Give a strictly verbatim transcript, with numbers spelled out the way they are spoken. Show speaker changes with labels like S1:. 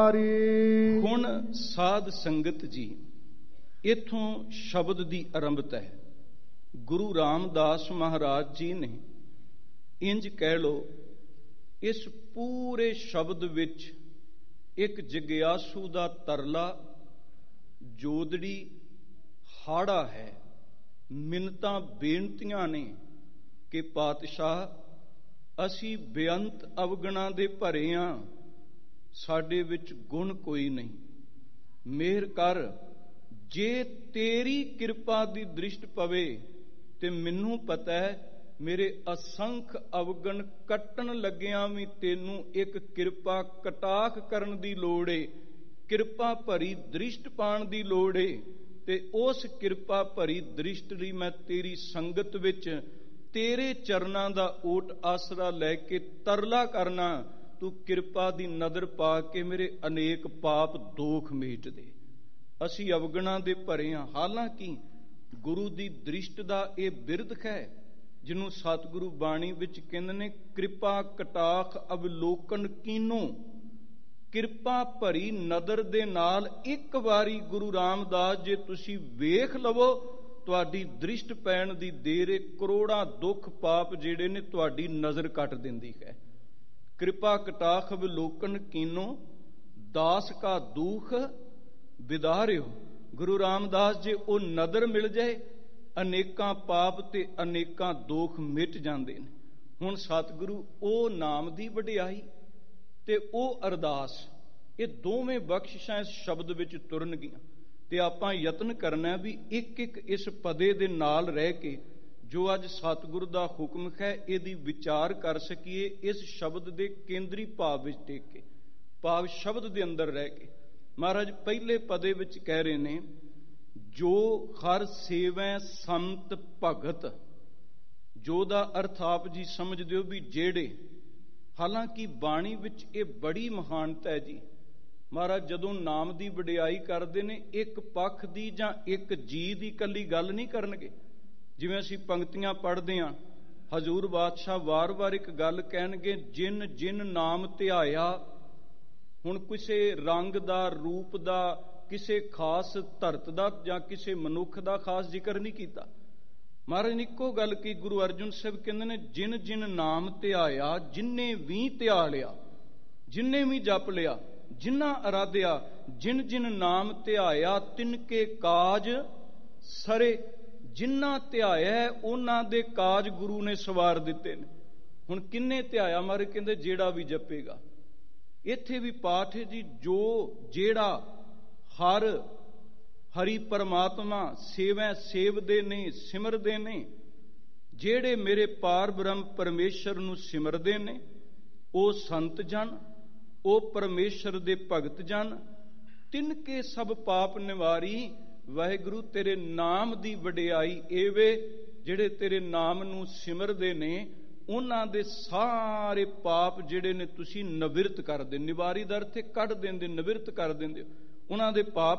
S1: ਹੁਣ ਸਾਧ ਸੰਗਤ ਜੀ, ਇਥੋਂ ਸ਼ਬਦ ਦੀ ਆਰੰਭਤਾ ਹੈ। ਗੁਰੂ ਰਾਮਦਾਸ ਮਹਾਰਾਜ ਜੀ ਨੇ ਇੰਜ ਕਹਿ ਲੋ, ਇਸ ਪੂਰੇ ਸ਼ਬਦ ਵਿੱਚ ਇੱਕ ਜਗਿਆਸੂ ਦਾ ਤਰਲਾ, ਜੋਦੜੀ, ਹਾੜਾ ਹੈ। ਮਿੰਨਤਾਂ ਬੇਨਤੀਆਂ ਨੇ ਕਿ ਪਾਤਸ਼ਾਹ ਅਸੀਂ ਬੇਅੰਤ ਅਵਗੁਣਾਂ ਦੇ ਭਰੇ ਹਾਂ, ਸਾਡੇ ਵਿੱਚ ਗੁਣ ਕੋਈ ਨਹੀਂ, ਮਿਹਰ ਕਰ। ਜੇ ਤੇਰੀ ਕਿਰਪਾ ਦੀ ਦ੍ਰਿਸ਼ਟ ਪਵੇ ਤੇ ਮੈਨੂੰ ਪਤਾ ਹੈ ਮੇਰੇ ਅਸੰਖ ਅਵਗੁਣ ਕੱਟਣ ਲੱਗਿਆਂ ਵੀ ਤੈਨੂੰ ਇੱਕ ਕਿਰਪਾ ਕਟਾਖ ਕਰਨ ਦੀ ਲੋੜ ਏ, ਕਿਰਪਾ ਭਰੀ ਦ੍ਰਿਸ਼ਟ ਪਾਉਣ ਦੀ ਲੋੜ ਏ। ਤੇ ਉਸ ਕਿਰਪਾ ਭਰੀ ਦ੍ਰਿਸ਼ਟ ਲਈ ਮੈਂ ਤੇਰੀ ਸੰਗਤ ਵਿੱਚ ਤੇਰੇ ਚਰਨਾਂ ਦਾ ਓਟ ਆਸਰਾ ਲੈ ਕੇ ਤਰਲਾ ਕਰਨਾ, ਤੂੰ ਕਿਰਪਾ ਦੀ ਨਜ਼ਰ ਪਾ ਕੇ ਮੇਰੇ ਅਨੇਕ ਪਾਪ ਦੋਖ ਮੇਟ ਦੇ। ਅਸੀਂ ਅਵਗੁਣਾਂ ਦੇ ਭਰੇ ਹਾਂ। ਹਾਲਾਂਕਿ ਗੁਰੂ ਦੀ ਦ੍ਰਿਸ਼ਟ ਦਾ ਇਹ ਬਿਰਧ ਹੈ ਜਿਹਨੂੰ ਸਤਿਗੁਰੂ ਬਾਣੀ ਵਿੱਚ ਕਹਿੰਦੇ ਨੇ, ਕਿਰਪਾ ਕਟਾਖ ਅਵਲੋਕਨ ਕੀਨੋ। ਕਿਰਪਾ ਭਰੀ ਨਦਰ ਦੇ ਨਾਲ ਇੱਕ ਵਾਰੀ ਗੁਰੂ ਰਾਮਦਾਸ ਜੇ ਤੁਸੀਂ ਵੇਖ ਲਵੋ, ਤੁਹਾਡੀ ਦ੍ਰਿਸ਼ਟ ਪੈਣ ਦੀ ਦੇਰ ਏ, ਕਰੋੜਾਂ ਦੁੱਖ ਪਾਪ ਜਿਹੜੇ ਨੇ ਤੁਹਾਡੀ ਨਜ਼ਰ ਕੱਟ ਦਿੰਦੀ ਹੈ। ਕਿਰਪਾ ਕਟਾਖ ਅਵਲੋਕਨ ਕੀਨੋ, ਦਾਸ ਕਾ ਦੁਖ ਵਿਦਾਰਿਓ। ਗੁਰੂ ਰਾਮਦਾਸ ਜੇ ਉਹ ਨਦਰ ਮਿਲ ਜਾਏ, ਅਨੇਕਾਂ ਪਾਪ ਤੇ ਅਨੇਕਾਂ ਦੋਖ ਮਿਟ ਜਾਂਦੇ ਨੇ। ਹੁਣ ਸਤਿਗੁਰੂ ਉਹ ਨਾਮ ਦੀ ਵਡਿਆਈ ਤੇ ਉਹ ਅਰਦਾਸ, ਇਹ ਦੋਵੇਂ ਬਖਸ਼ਿਸ਼ਾਂ ਇਸ ਸ਼ਬਦ ਵਿੱਚ ਤੁਰਨਗੀਆਂ। ਤੇ ਆਪਾਂ ਯਤਨ ਕਰਨਾ ਵੀ ਇੱਕ ਇੱਕ ਇਸ ਪਦੇ ਦੇ ਨਾਲ ਰਹਿ ਕੇ ਜੋ ਅੱਜ ਸਤਿਗੁਰੂ ਦਾ ਹੁਕਮ ਹੈ ਇਹਦੀ ਵਿਚਾਰ ਕਰ ਸਕੀਏ, ਇਸ ਸ਼ਬਦ ਦੇ ਕੇਂਦਰੀ ਭਾਵ ਵਿੱਚ ਟੇਕ ਕੇ, ਭਾਵ ਸ਼ਬਦ ਦੇ ਅੰਦਰ ਰਹਿ ਕੇ। ਮਹਾਰਾਜ ਪਹਿਲੇ ਪਦੇ ਵਿੱਚ ਕਹਿ ਰਹੇ ਨੇ, ਜੋ ਹਰ ਸੇਵੈ ਸੰਤ ਭਗਤ। ਜੋ ਦਾ ਅਰਥ ਆਪ ਜੀ ਸਮਝਦੇ ਹੋ ਵੀ ਜਿਹੜੇ। ਹਾਲਾਂਕਿ ਬਾਣੀ ਵਿੱਚ ਇਹ ਬੜੀ ਮਹਾਨਤਾ ਹੈ ਜੀ। ਮਹਾਰਾਜ ਜਦੋਂ ਨਾਮ ਦੀ ਵਡਿਆਈ ਕਰਦੇ ਨੇ, ਇੱਕ ਪੱਖ ਦੀ ਜਾਂ ਇੱਕ ਜੀ ਦੀ ਇਕੱਲੀ ਗੱਲ ਨਹੀਂ ਕਰਨਗੇ। ਜਿਵੇਂ ਅਸੀਂ ਪੰਕਤੀਆਂ ਪੜ੍ਹਦੇ ਹਾਂ, ਹਜ਼ੂਰ ਬਾਦਸ਼ਾਹ ਵਾਰ-ਵਾਰ ਇੱਕ ਗੱਲ ਕਹਿਣਗੇ, ਜਿਨ ਜਿਨ ਨਾਮ ਧਿਆਇਆ। ਹੁਣ ਕਿਸੇ ਰੰਗ ਦਾ, ਰੂਪ ਦਾ, ਕਿਸੇ ਖਾਸ ਧਰਤ ਦਾ ਜਾਂ ਕਿਸੇ ਮਨੁੱਖ ਦਾ ਖਾਸ ਜ਼ਿਕਰ ਨਹੀਂ ਕੀਤਾ। ਮਹਾਰਾਜ ਨੇ ਇੱਕੋ ਗੱਲ ਕੀ, ਗੁਰੂ ਅਰਜਨ ਸਾਹਿਬ ਕਹਿੰਦੇ ਨੇ, ਜਿਨ ਜਿਨ ਨਾਮ ਧਿਆਇਆ। ਜਿੰਨੇ ਵੀ ਧਿਆ ਲਿਆ, ਜਿੰਨੇ ਵੀ ਜਪ ਲਿਆ, ਜਿਨ੍ਹਾਂ ਅਰਾਧਿਆ, ਜਿਨ ਜਿਨ ਨਾਮ ਧਿਆਇਆ ਤਿਨਕੇ ਕਾਜ ਸਰੇ। ਜਿਨ੍ਹਾਂ ਧਿਆਇਆ ਉਹਨਾਂ ਦੇ ਕਾਜ ਗੁਰੂ ਨੇ ਸਵਾਰ ਦਿੱਤੇ ਨੇ। ਹੁਣ ਕਿੰਨੇ ਧਿਆਇਆ? ਮਹਾਰਾਜ ਕਹਿੰਦੇ ਜਿਹੜਾ ਵੀ ਜਪੇਗਾ। ਇੱਥੇ ਵੀ ਪਾਠ ਹੈ ਜੀ, ਜੋ ਜਿਹੜਾ ਹਰ ਹਰੀ ਪਰਮਾਤਮਾ ਸੇਵੈ ਸੇਵਦੇ ਨੇ, ਸਿਮਰਦੇ ਨੇ। ਜਿਹੜੇ ਮੇਰੇ ਪਾਰ ਬ੍ਰਹਮ ਪਰਮੇਸ਼ਰ ਨੂੰ ਸਿਮਰਦੇ ਨੇ, ਉਹ ਸੰਤ ਜਨ, ਉਹ ਪਰਮੇਸ਼ਰ ਦੇ ਭਗਤ ਜਨ। ਤਿਨਕੇ ਸਭ ਪਾਪ ਨਿਵਾਰੀ। ਵਾਹਿਗੁਰੂ ਤੇਰੇ ਨਾਮ ਦੀ ਵਡਿਆਈ ਏਵੇ, ਜਿਹੜੇ ਤੇਰੇ ਨਾਮ ਨੂੰ ਸਿਮਰਦੇ ਨੇ ਉਹਨਾਂ ਦੇ ਸਾਰੇ ਪਾਪ ਜਿਹੜੇ ਨੇ ਤੁਸੀਂ ਨਿਵਰਤ ਕਰ ਦਿੰਦੇ। ਨਿਵਾਰੀ ਦਾ ਅਰਥ ਕੱਢ ਦਿੰਦੇ, ਨਿਵਰਤ ਕਰ ਦਿੰਦੇ। ਉਹਨਾਂ ਦੇ ਪਾਪ